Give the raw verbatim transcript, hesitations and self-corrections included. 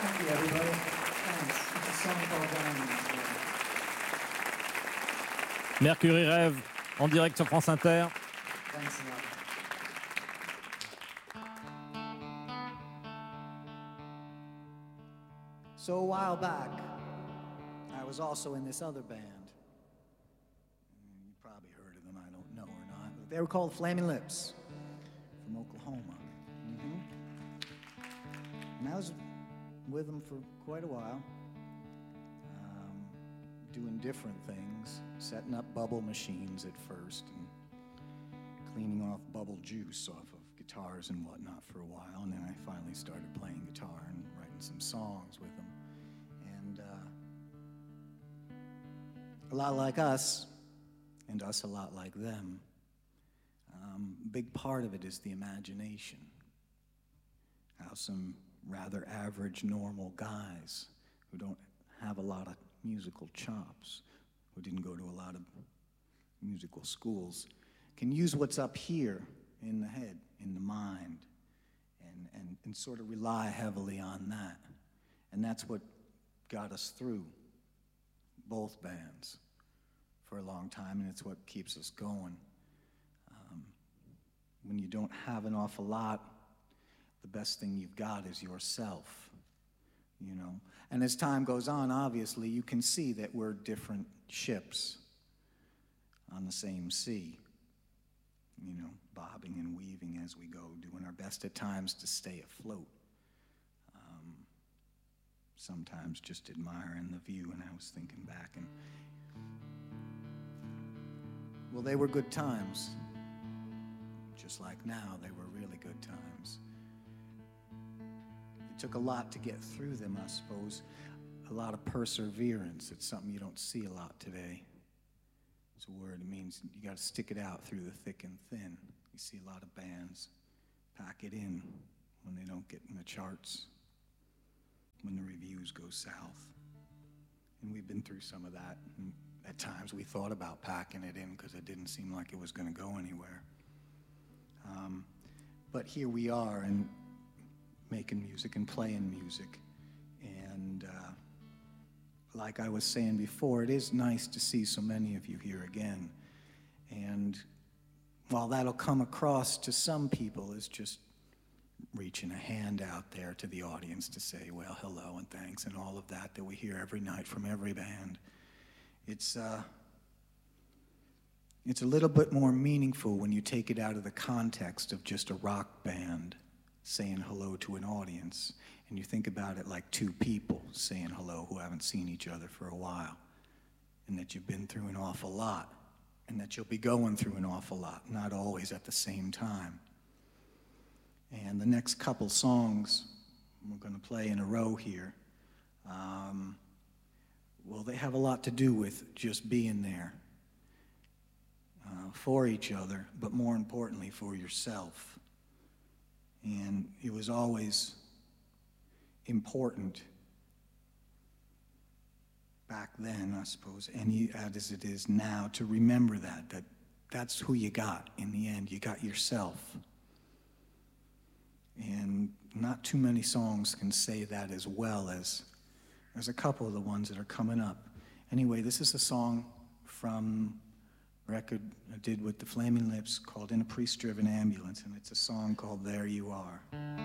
Thank you, everybody. Thanks. It's a song called Diamonds. Mercury Rêve, en direct sur France Inter. Thanks a lot. So a while back, I was also in this other band. You probably heard of them, I don't know or not. But they were called Flaming Lips from Oklahoma. Mm-hmm. And I was with them for quite a while, um, doing different things, setting up bubble machines at first, and cleaning off bubble juice off of guitars and whatnot for a while. And then I finally started playing guitar and writing some songs with them. And uh, a lot like us, and us a lot like them, um, a big part of it is the imagination. How some rather average, normal guys who don't have a lot of musical chops, who didn't go to a lot of musical schools, can use what's up here in the head, in the mind, and, and, and sort of rely heavily on that. And that's what got us through both bands for a long time, and it's what keeps us going. Um, when you don't have an awful lot, the best thing you've got is yourself, you know. And as time goes on, obviously, you can see that we're different ships on the same sea, you know, bobbing and weaving as we go, doing our best at times to stay afloat. Um, sometimes just admiring the view, and I was thinking back, and well, they were good times. Just like now, they were really good times. It took a lot to get through them, I suppose. A lot of perseverance. It's something you don't see a lot today. It's a word. It means you got to stick it out through the thick and thin. You see a lot of bands pack it in when they don't get in the charts, when the reviews go south. And we've been through some of that. And at times we thought about packing it in because it didn't seem like it was going to go anywhere. Um, but here we are, and making music and playing music. And uh, like I was saying before, it is nice to see so many of you here again. And while that'll come across to some people as just reaching a hand out there to the audience to say, well, hello and thanks and all of that that we hear every night from every band, it's, uh, it's a little bit more meaningful when you take it out of the context of just a rock band saying hello to an audience, and you think about it like two people saying hello who haven't seen each other for a while, and that you've been through an awful lot, and that you'll be going through an awful lot, not always at the same time. And the next couple songs we're going to play in a row here, um, well, they have a lot to do with just being there uh, for each other, but more importantly for yourself. And it was always important back then, I suppose, and as it is now, to remember that, that that's who you got in the end. You got yourself. And not too many songs can say that as well as, there's a couple of the ones that are coming up. Anyway, this is a song from a record I did with the Flaming Lips called In a Priest-Driven Ambulance, and it's a song called There You Are.